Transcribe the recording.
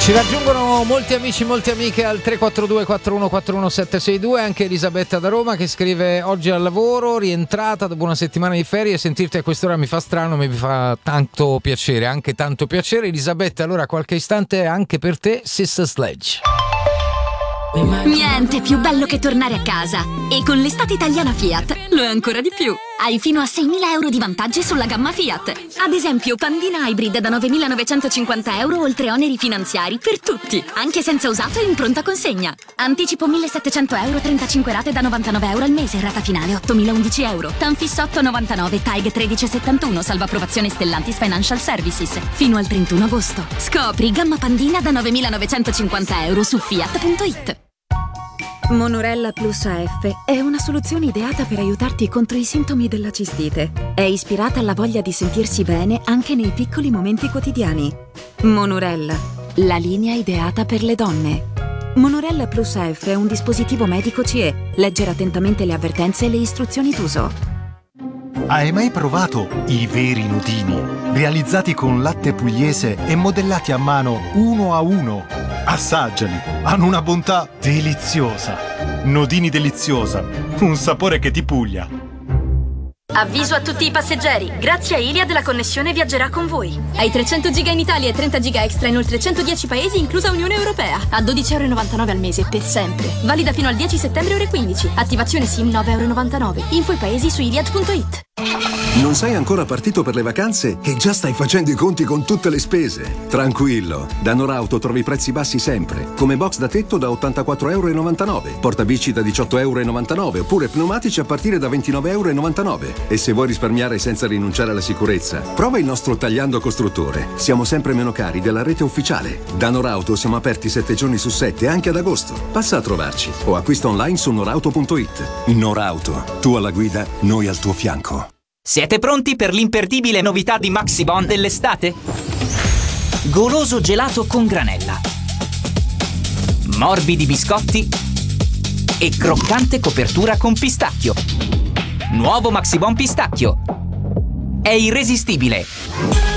Ci raggiungono molti amici, molte amiche al 342 4141 762, anche Elisabetta da Roma che scrive: oggi al lavoro, rientrata dopo una settimana di ferie, sentirti a quest'ora mi fa strano, mi fa tanto piacere, anche tanto piacere. Elisabetta, allora qualche istante anche per te, Sister Sledge. Niente più bello che tornare a casa. E con l'estate italiana Fiat lo è ancora di più. Hai fino a 6.000 euro di vantaggi sulla gamma Fiat. Ad esempio Pandina Hybrid da 9.950 euro oltre oneri finanziari per tutti, anche senza usato e in pronta consegna. Anticipo 1.700 euro, 35 rate da 99 euro al mese, rata finale 8.011 euro. Tanfis 8,99, TAG 1371, salva approvazione Stellantis Financial Services. Fino al 31 agosto. Scopri gamma Pandina da 9.950 euro su Fiat.it. Monorella Plus AF è una soluzione ideata per aiutarti contro i sintomi della cistite. È ispirata alla voglia di sentirsi bene anche nei piccoli momenti quotidiani. Monorella, la linea ideata per le donne. Monorella Plus AF è un dispositivo medico CE. Leggere attentamente le avvertenze e le istruzioni d'uso. Hai mai provato i veri nodini? Realizzati con latte pugliese e modellati a mano uno a uno. Assaggiali, hanno una bontà deliziosa. Nodini deliziosa, un sapore che ti puglia. Avviso a tutti i passeggeri, grazie a Iliad la connessione viaggerà con voi. Hai 300 giga in Italia e 30 giga extra in oltre 110 paesi, inclusa Unione Europea. A 12,99 € al mese, per sempre. Valida fino al 10 settembre ore 15. Attivazione SIM 9,99 €. Info i paesi su Iliad.it. Non sei ancora partito per le vacanze e già stai facendo i conti con tutte le spese? Tranquillo, da Norauto trovi prezzi bassi sempre, come box da tetto da 84,99 €, portabici da 18,99 € oppure pneumatici a partire da 29,99 €. E se vuoi risparmiare senza rinunciare alla sicurezza, prova il nostro Tagliando Costruttore. Siamo sempre meno cari della rete ufficiale. Da Norauto siamo aperti 7 giorni su 7 anche ad agosto. Passa a trovarci o acquista online su norauto.it. Norauto, tu alla guida, noi al tuo fianco. Siete pronti per l'imperdibile novità di Maxibon dell'estate? Goloso gelato con granella, morbidi biscotti e croccante copertura con pistacchio. Nuovo Maxibon pistacchio. È irresistibile.